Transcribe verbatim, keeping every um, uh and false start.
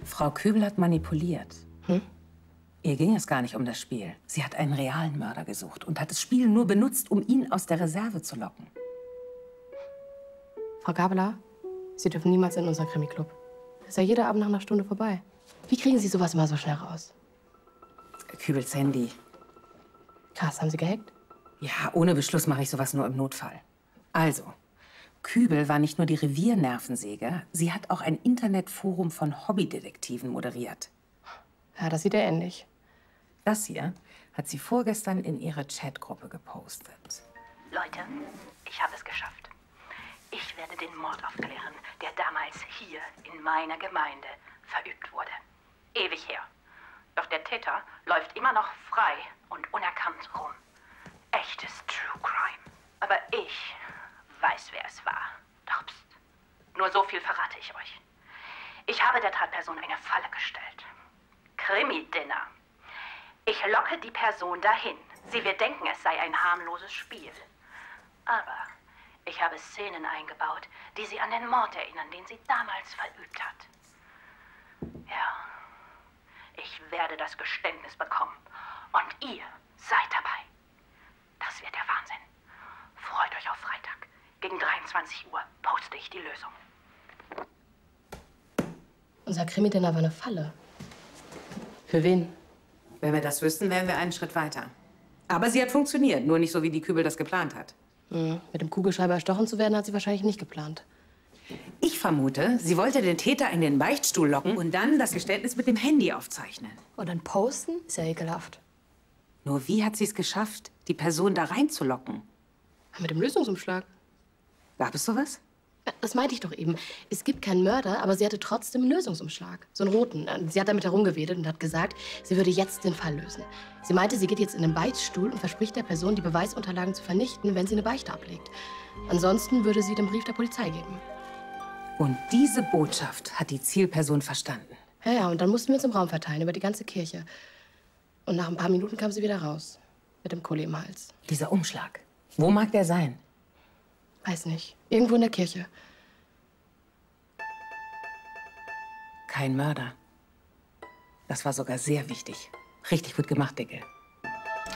Frau Kübel hat manipuliert. Hm? Ihr ging es gar nicht um das Spiel. Sie hat einen realen Mörder gesucht und hat das Spiel nur benutzt, um ihn aus der Reserve zu locken. Frau Gabler, Sie dürfen niemals in unseren Krimi-Club. Das ist ja jeder Abend nach einer Stunde vorbei. Wie kriegen Sie sowas immer so schnell raus? Kübels Handy. Krass, haben Sie gehackt? Ja, ohne Beschluss mache ich sowas nur im Notfall. Also, Kübel war nicht nur die Reviernervensäge, sie hat auch ein Internetforum von Hobbydetektiven moderiert. Ja, das sieht er ähnlich. Das hier hat sie vorgestern in ihre Chatgruppe gepostet. Leute, ich habe es geschafft. Ich werde den Mord aufklären, der damals hier in meiner Gemeinde verübt wurde. Ewig her. Doch der Täter läuft immer noch frei und unerkannt rum. Echtes True Crime. Aber ich weiß, wer es war. Doch pst. Nur so viel verrate ich euch. Ich habe der Tatperson eine Falle gestellt. Krimi-Dinner. Ich locke die Person dahin. Sie wird denken, es sei ein harmloses Spiel. Aber ich habe Szenen eingebaut, die sie an den Mord erinnern, den sie damals verübt hat. Ja, ich werde das Geständnis bekommen. Und ihr seid dabei. Das wird der Wahnsinn. Freut euch auf Freitag. Gegen dreiundzwanzig Uhr poste ich die Lösung. Unser Krimi-Dinner war eine Falle. Für wen? Wenn wir das wüssten, wären wir einen Schritt weiter. Aber sie hat funktioniert, nur nicht so, wie die Kübel das geplant hat. Hm, mit dem Kugelschreiber erstochen zu werden, hat sie wahrscheinlich nicht geplant. Ich vermute, sie wollte den Täter in den Beichtstuhl locken und dann das Geständnis mit dem Handy aufzeichnen. Und dann posten? Ist ja ekelhaft. Nur wie hat sie es geschafft, die Person da reinzulocken? Mit dem Lösungsumschlag. Gab es sowas? Ja, das meinte ich doch eben. Es gibt keinen Mörder, aber sie hatte trotzdem einen Lösungsumschlag. So einen roten. Sie hat damit herumgewedelt und hat gesagt, sie würde jetzt den Fall lösen. Sie meinte, sie geht jetzt in den Beichtstuhl und verspricht der Person, die Beweisunterlagen zu vernichten, wenn sie eine Beichte ablegt. Ansonsten würde sie den Brief der Polizei geben. Und diese Botschaft hat die Zielperson verstanden. Ja, ja, und dann mussten wir uns im Raum verteilen, über die ganze Kirche. Und nach ein paar Minuten kam sie wieder raus. Mit dem Kohle im Hals. Dieser Umschlag. Wo mag der sein? Weiß nicht. Irgendwo in der Kirche. Kein Mörder. Das war sogar sehr wichtig. Richtig gut gemacht, Dicke.